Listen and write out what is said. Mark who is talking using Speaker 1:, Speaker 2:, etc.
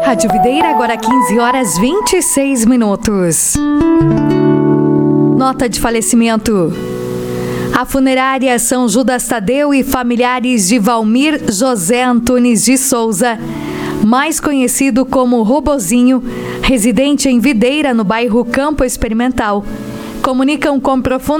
Speaker 1: Rádio Videira, agora 15h26. Nota de falecimento. A funerária São Judas Tadeu e familiares de Valmir José Antunes de Souza, mais conhecido como Robozinho, residente em Videira, no bairro Campo Experimental, comunicam com profunda